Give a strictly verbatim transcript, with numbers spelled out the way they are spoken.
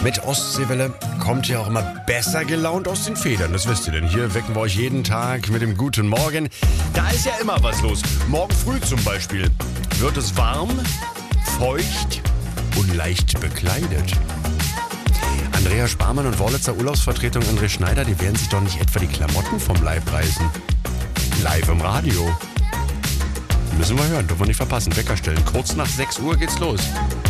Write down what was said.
Mit Ostseewelle kommt ihr auch immer besser gelaunt aus den Federn, das wisst ihr denn. Hier wecken wir euch jeden Tag mit dem Guten Morgen. Da ist ja immer was los. Morgen früh zum Beispiel wird es warm, feucht und leicht bekleidet. Andrea Sparmann und Wörlitzer Urlaubsvertretung André Schneider, die werden sich doch nicht etwa die Klamotten vom Leib reißen. Live im Radio. Müssen wir hören, dürfen wir nicht verpassen. Wecker stellen. Kurz nach sechs Uhr geht's los.